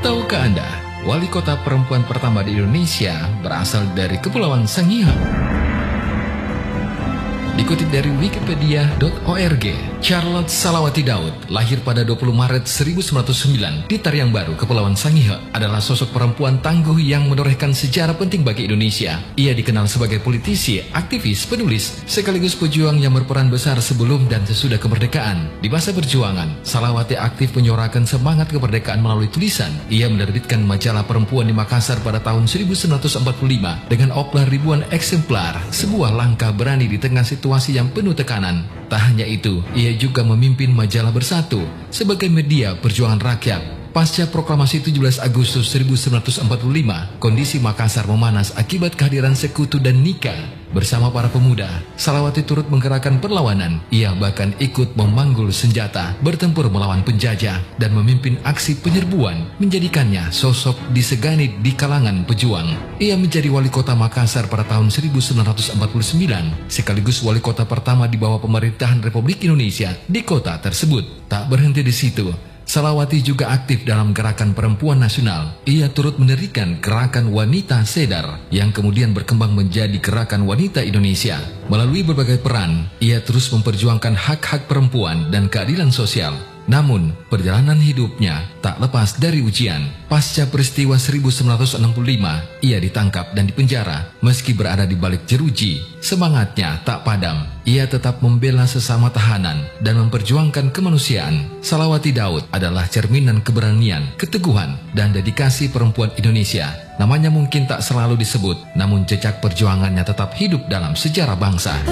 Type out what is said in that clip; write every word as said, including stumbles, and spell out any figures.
Tahukah Anda, wali kota perempuan pertama di Indonesia berasal dari Kepulauan Sangihe? Dikutip dari wikipedia dot org, Charlotte Salawati Daud lahir pada dua puluh Maret seribu sembilan ratus sembilan di Tariang Baru, Kepulauan Sangihe, adalah sosok perempuan tangguh yang menorehkan sejarah penting bagi Indonesia. Ia dikenal sebagai politisi, aktivis, penulis, sekaligus pejuang yang berperan besar sebelum dan sesudah kemerdekaan. Di masa perjuangan, Salawati aktif menyuarakan semangat kemerdekaan melalui tulisan. Ia menerbitkan majalah perempuan di Makassar pada tahun seribu sembilan ratus empat puluh lima dengan oplah ribuan eksemplar, sebuah langkah berani di tengah situasi yang penuh tekanan. Tak hanya itu, ia juga memimpin majalah Bersatu sebagai media perjuangan rakyat. Pasca proklamasi tujuh belas Agustus seribu sembilan ratus empat puluh lima, kondisi Makassar memanas akibat kehadiran sekutu dan Nika. Bersama para pemuda, Salawati turut menggerakkan perlawanan. Ia bahkan ikut memanggul senjata, bertempur melawan penjajah, dan memimpin aksi penyerbuan, menjadikannya sosok disegani di kalangan pejuang. Ia menjadi wali kota Makassar pada tahun seribu sembilan ratus empat puluh sembilan, sekaligus wali kota pertama di bawah pemerintahan Republik Indonesia di kota tersebut. Tak berhenti di situ, Salawati juga aktif dalam gerakan perempuan nasional. Ia turut mendirikan gerakan wanita Sedar yang kemudian berkembang menjadi gerakan wanita Indonesia. Melalui berbagai peran, ia terus memperjuangkan hak-hak perempuan dan keadilan sosial. Namun, perjalanan hidupnya tak lepas dari ujian. Pasca peristiwa seribu sembilan ratus enam puluh lima, ia ditangkap dan dipenjara. Meski berada di balik jeruji, semangatnya tak padam. Ia tetap membela sesama tahanan dan memperjuangkan kemanusiaan. Salawati Daud adalah cerminan keberanian, keteguhan, dan dedikasi perempuan Indonesia. Namanya mungkin tak selalu disebut, namun jejak perjuangannya tetap hidup dalam sejarah bangsa.